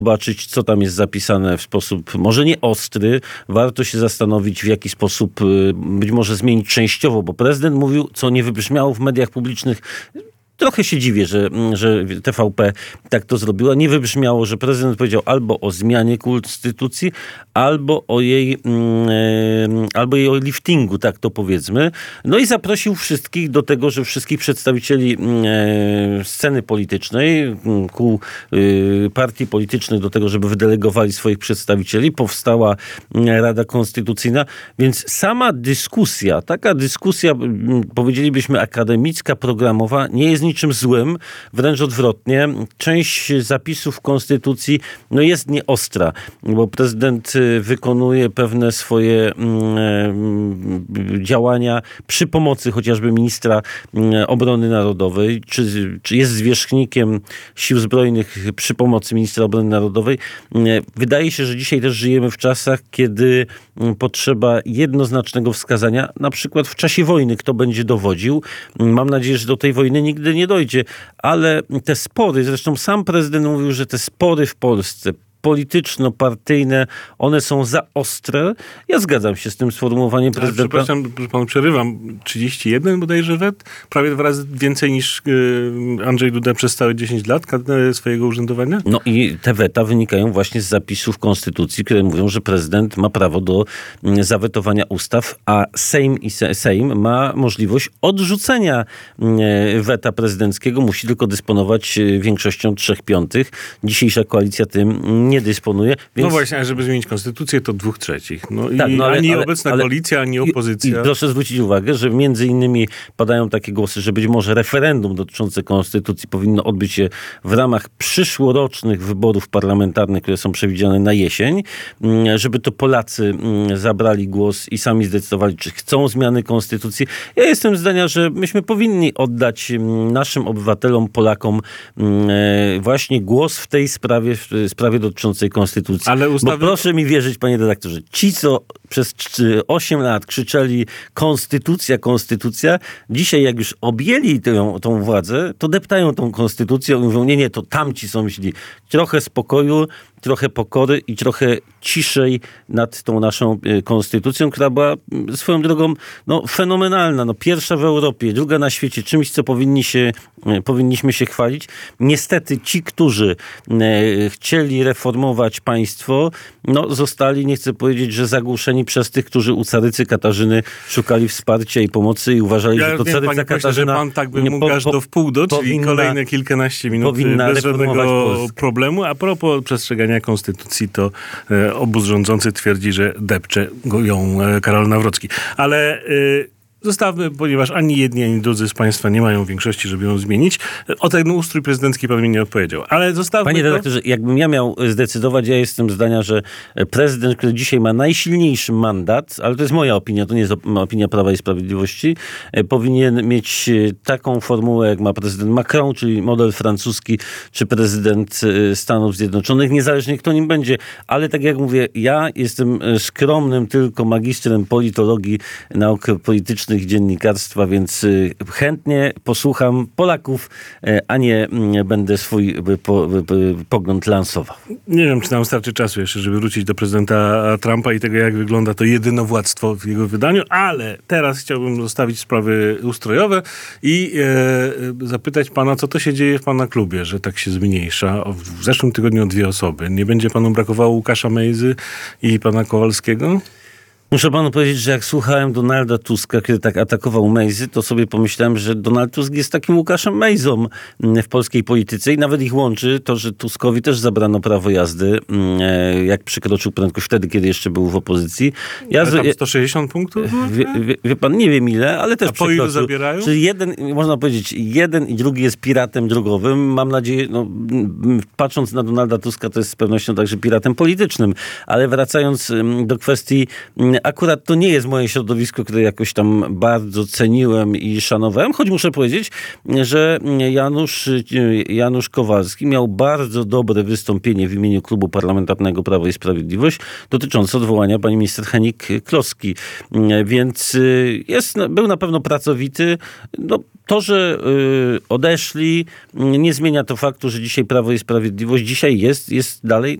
zobaczyć, co tam jest zapisane w sposób może nie ostry. Warto się zastanowić, w jaki sposób być może zmienić częściowo, bo prezydent mówił, co nie wybrzmiało w mediach publicznych. Trochę się dziwię, że TVP tak to zrobiła. Nie wybrzmiało, że prezydent powiedział albo o zmianie konstytucji, albo o jej liftingu, tak to powiedzmy. No i zaprosił wszystkich do tego, że wszystkich przedstawicieli sceny politycznej, kół partii politycznych do tego, żeby wydelegowali swoich przedstawicieli. Powstała Rada Konstytucyjna, więc sama dyskusja, taka dyskusja, powiedzielibyśmy akademicka, programowa, nie jest niczym złym, wręcz odwrotnie. Część zapisów Konstytucji jest nieostra, bo prezydent wykonuje pewne swoje działania przy pomocy chociażby ministra obrony narodowej, czy jest zwierzchnikiem sił zbrojnych przy pomocy ministra obrony narodowej. Wydaje się, że dzisiaj też żyjemy w czasach, kiedy potrzeba jednoznacznego wskazania, na przykład w czasie wojny, kto będzie dowodził. Mam nadzieję, że do tej wojny nigdy nie dojdzie, ale te spory, zresztą sam prezydent mówił, że te spory w Polsce polityczno-partyjne, one są za ostre. Ja zgadzam się z tym sformułowaniem prezydenta. Przepraszam, że panu przerywam. 31 bodajże wet? Prawie 2 razy więcej niż Andrzej Duda przez całe 10 lat swojego urzędowania? No i te weta wynikają właśnie z zapisów Konstytucji, które mówią, że prezydent ma prawo do zawetowania ustaw, a Sejm ma możliwość odrzucenia weta prezydenckiego. Musi tylko dysponować większością 3/5. Dzisiejsza koalicja tym nie dysponuje. Więc... No właśnie, a żeby zmienić konstytucję, to 2/3. Ani obecna koalicja, ani opozycja. I proszę zwrócić uwagę, że między innymi padają takie głosy, że być może referendum dotyczące konstytucji powinno odbyć się w ramach przyszłorocznych wyborów parlamentarnych, które są przewidziane na jesień, żeby to Polacy zabrali głos i sami zdecydowali, czy chcą zmiany konstytucji. Ja jestem zdania, że myśmy powinni oddać naszym obywatelom, Polakom właśnie głos w tej sprawie dotyczącej konstytucji. Ale Bo proszę mi wierzyć, panie redaktorze, ci, co przez 8 lat krzyczeli konstytucja, dzisiaj jak już objęli tą władzę, to deptają tą konstytucję i mówią, nie, to tamci są myśli. Trochę spokoju, trochę pokory i trochę ciszej nad tą naszą konstytucją, która była swoją drogą fenomenalna. Pierwsza w Europie, druga na świecie, czymś, co powinniśmy się chwalić. Niestety ci, którzy chcieli reformować państwo, zostali, nie chcę powiedzieć, że zagłuszeni przez tych, którzy u carycy Katarzyny szukali wsparcia i pomocy i uważali, że to caryca Katarzyna... że pan tak by mógł aż do wpół czyli kolejne kilkanaście minut bez żadnego problemu. A propos przestrzegania konstytucji, to obóz rządzący twierdzi, że depcze ją Karol Nawrocki. Ale zostawmy, ponieważ ani jedni, ani drudzy z państwa nie mają większości, żeby ją zmienić. O ten ustrój prezydencki pan mi nie odpowiedział. Ale zostawmy. Panie redaktorze, jakbym ja miał zdecydować, ja jestem zdania, że prezydent, który dzisiaj ma najsilniejszy mandat, ale to jest moja opinia, to nie jest opinia Prawa i Sprawiedliwości, powinien mieć taką formułę, jak ma prezydent Macron, czyli model francuski, czy prezydent Stanów Zjednoczonych, niezależnie kto nim będzie. Ale tak jak mówię, ja jestem skromnym tylko magistrem politologii, nauk politycznych, dziennikarstwa, więc chętnie posłucham Polaków, a nie będę swój pogląd lansował. Nie wiem, czy nam starczy czasu jeszcze, żeby wrócić do prezydenta Trumpa i tego, jak wygląda to jedynowładztwo w jego wydaniu, ale teraz chciałbym zostawić sprawy ustrojowe i zapytać pana, co to się dzieje w pana klubie, że tak się zmniejsza. W zeszłym tygodniu 2 osoby. Nie będzie panu brakowało Łukasza Mejzy i pana Kowalskiego? Muszę panu powiedzieć, że jak słuchałem Donalda Tuska, kiedy tak atakował Mejzy, to sobie pomyślałem, że Donald Tusk jest takim Łukaszem Mejzą w polskiej polityce i nawet ich łączy to, że Tuskowi też zabrano prawo jazdy, jak przekroczył prędkość wtedy, kiedy jeszcze był w opozycji. Ale tam 160 punktów? Wie pan, nie wiem ile, ale też przekroczył. A po ilu zabierają? Czyli można powiedzieć, jeden i drugi jest piratem drogowym. Mam nadzieję, patrząc na Donalda Tuska, to jest z pewnością także piratem politycznym. Ale wracając do kwestii akurat to nie jest moje środowisko, które jakoś tam bardzo ceniłem i szanowałem, choć muszę powiedzieć, że Janusz Kowalski miał bardzo dobre wystąpienie w imieniu Klubu Parlamentarnego Prawo i Sprawiedliwość dotyczące odwołania pani minister Hennig-Kloski. Więc był na pewno pracowity. No, to, że odeszli, nie zmienia to faktu, że dzisiaj Prawo i Sprawiedliwość jest dalej